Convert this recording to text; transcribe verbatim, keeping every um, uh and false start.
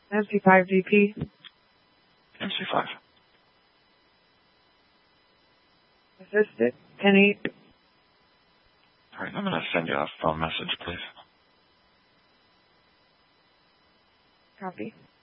M C five G P. M C five. Assistant, ten eight. All right, I'm going to send you a phone message, please. Copy.